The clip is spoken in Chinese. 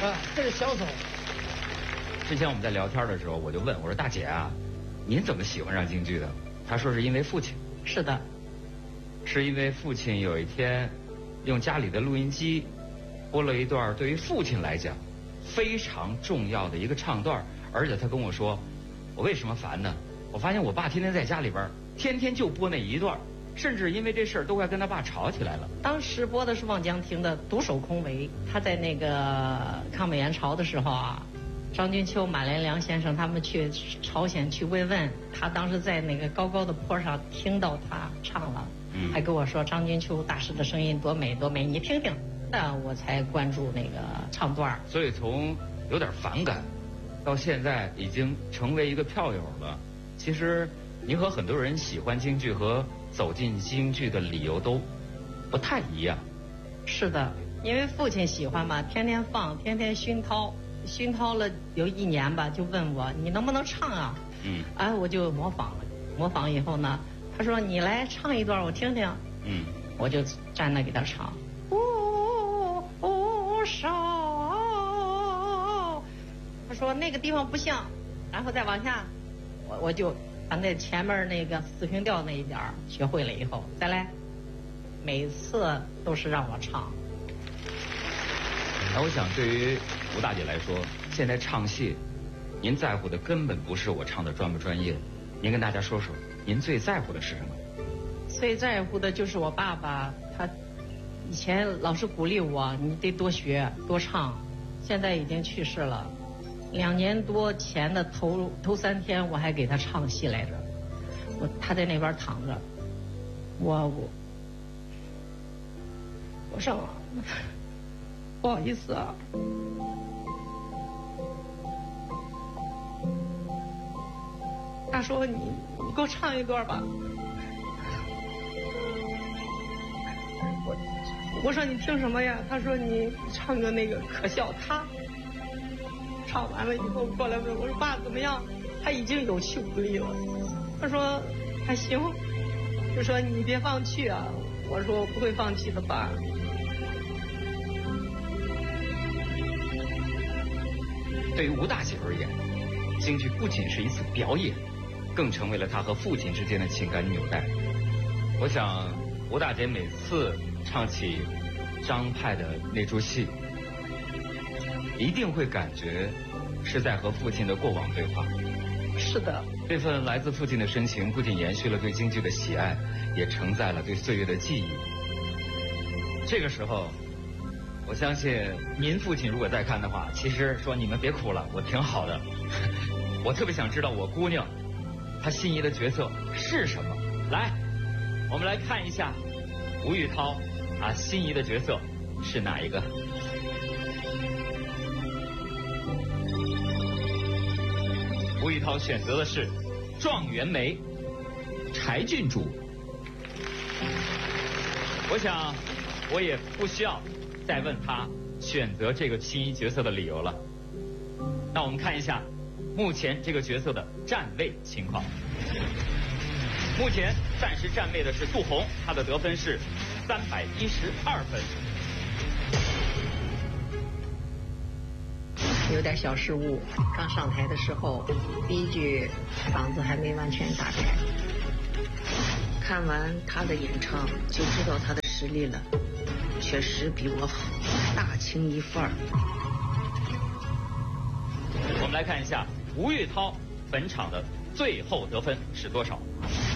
这是小手。 之前我们在聊天的时候，我就问我说：“大姐啊，您怎么喜欢上京剧的？”她说是因为父亲。 是的。 是因为父亲有一天用家里的录音机播了一段对于父亲来讲非常重要的一个唱段，而且他跟我说：“我为什么烦呢？我发现我爸天天在家里边，天天就播那一段。”甚至因为这事儿都快跟他爸吵起来了。 当时播的是望江亭的《独守空围》，他在那个抗美援朝的时候啊，张君秋、马连良先生他们去朝鲜去慰问，他当时在那个高高的坡上听到他唱了，还跟我说张君秋大师的声音多美多美，你听听。那我才关注那个唱段。 所以从有点反感，到现在已经成为一个票友了。其实您和很多人喜欢京剧和走进京剧的理由都不太一样。 是的，因为父亲喜欢嘛，天天放，天天熏陶了有1年吧，就问我你能不能唱啊？我就模仿了，模仿以后呢，他说你来唱一段我听听。我就站那给他唱。少，他说那个地方不像，然后再往下，我就把那前面那个四平调那一点学会了以后，再来，每次都是让我唱。 我想对于吴大姐来说，现在唱戏，您在乎的根本不是我唱的专不专业，您跟大家说说，您最在乎的是什么？ 最在乎的就是我爸爸，他以前老是鼓励我，你得多学多唱，现在已经去世了。2年多前的头3天，我还给他唱戏来着。他在那边躺着，我上了，不好意思啊。他说你给我唱一段吧。我说你听什么呀？他说你唱个那个可笑他。唱完了以后过来问我说爸怎么样？他已经有气无力了。他说还行，就说你别放弃啊。我说我不会放弃的爸。 对于吴大姐而言，京剧不仅是一次表演，更成为了她和父亲之间的情感纽带。我想吴大姐每次唱起张派的那出戏，一定会感觉是在和父亲的过往对话。 是的， 这份来自父亲的深情，不仅延续了对京剧的喜爱，也承载了对岁月的记忆。这个时候，我相信您父亲如果在看的话，其实说你们别哭了，我挺好的。我特别想知道我姑娘她心仪的角色是什么。来，我们来看一下吴玉涛心仪的角色是哪一个？吴玉涛选择的是状元梅柴郡主。我想我也不需要再问他选择这个心仪角色的理由了。那我们看一下目前这个角色的站位情况。目前暂时站位的是杜红，她的得分是312分。 有点小失误，刚上台的时候，第一句嗓子还没完全打开。看完他的演唱就知道他的实力了，确实比我好，大清一范儿。 我们来看一下吴玉涛本场的最后得分是多少。